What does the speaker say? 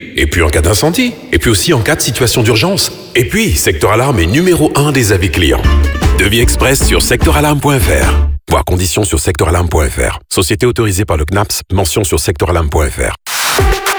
Et puis en cas d'incendie. Et puis aussi en cas de situation d'urgence. Et puis, Secteur Alarme est numéro 1 des avis clients. Devis express sur secteuralarme.fr. Voir conditions sur secteuralarme.fr. Société autorisée par le CNAPS, mention sur secteuralarme.fr.